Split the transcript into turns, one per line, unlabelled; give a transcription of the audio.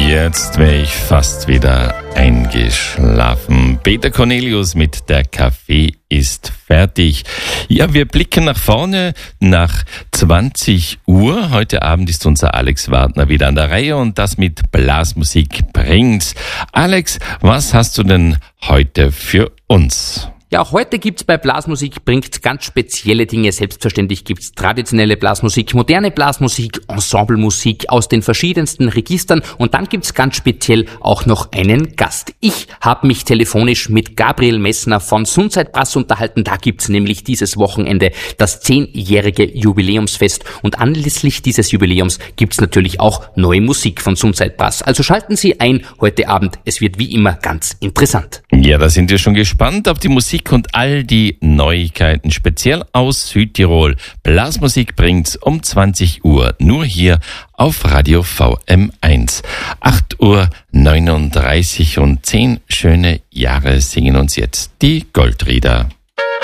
Jetzt wäre ich fast wieder eingeschlafen. Peter Cornelius mit Der Kaffee ist fertig. Ja, wir blicken nach vorne nach 20 Uhr. Heute Abend ist unser Alex Wagner wieder an der Reihe und das mit Blasmusik bringt's. Alex, was hast du denn heute für uns?
Ja, auch heute gibt's bei Blasmusik bringt ganz spezielle Dinge. Selbstverständlich gibt's traditionelle Blasmusik, moderne Blasmusik, Ensemblemusik aus den verschiedensten Registern und dann gibt's ganz speziell auch noch einen Gast. Ich habe mich telefonisch mit Gabriel Messner von Sundzeit Brass unterhalten. Da gibt's nämlich dieses Wochenende das 10-jährige Jubiläumsfest und anlässlich dieses Jubiläums gibt's natürlich auch neue Musik von Sundzeit Brass. Also schalten Sie ein heute Abend. Es wird wie immer ganz interessant.
Ja, da sind wir schon gespannt auf die Musik und all die Neuigkeiten, speziell aus Südtirol. Blasmusik bringt's um 20 Uhr, nur hier auf Radio VM1. 8:39 Uhr und 10 schöne Jahre singen uns jetzt die Goldrieder.